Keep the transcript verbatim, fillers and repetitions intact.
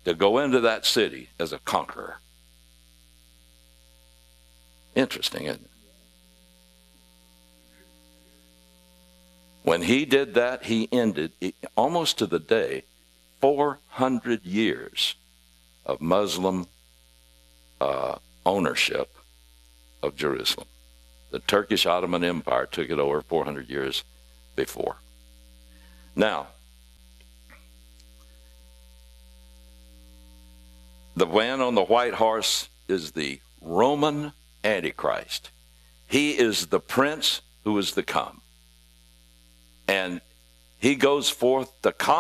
to go into that city as a conqueror. Interesting, isn't it? When he did that, he ended, almost to the day, four hundred years of Muslim uh, ownership of Jerusalem. The Turkish Ottoman Empire took it over four hundred years before. Now, the man on the white horse is the Roman Antichrist. He is the prince who is to come. And he goes forth to conquer.